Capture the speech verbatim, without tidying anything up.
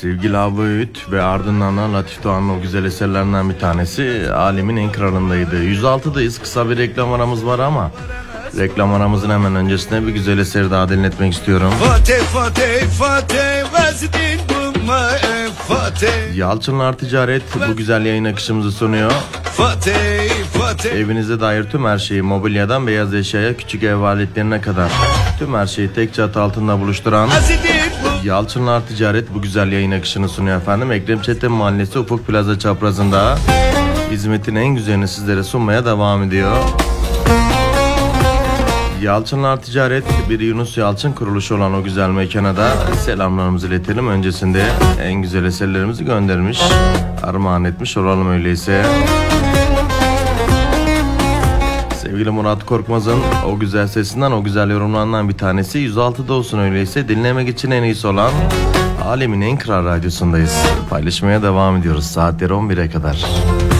Sevgili Havva Öğüt ve ardından da Latif Doğan'ın o güzel eserlerinden bir tanesi Alemin En Kralındaydı. yüz altıdayız, kısa bir reklam aramız var ama reklam aramızın hemen öncesinde bir güzel eseri daha dinletmek istiyorum. Fatih Fatih Fatih vezdin bulma Fatih. Yalçınlar Ticaret bu güzel yayın akışımızı sunuyor. Fatih Fatih. Evinize dair tüm her şeyi, mobilyadan beyaz eşyaya, küçük ev aletlerine kadar tüm her şeyi tek çatı altında buluşturan Yalçınlar Ticaret bu güzel yayın akışını sunuyor efendim. Ekrem Çetin Mahallesi Ufuk Plaza çaprazında hizmetin en güzelini sizlere sunmaya devam ediyor. Yalçınlar Ticaret bir Yunus Yalçın kuruluşu olan o güzel mekana da selamlarımızı iletelim. Öncesinde en güzel eserlerimizi göndermiş, armağan etmiş olalım öyleyse. Sevgili Murat Korkmaz'ın o güzel sesinden, o güzel yorumlarından bir tanesi yüz altıda olsun öyleyse. Dinlemek için en iyisi olan Alemin En Kral Radyosu'ndayız. Paylaşmaya devam ediyoruz saatleri on bire kadar.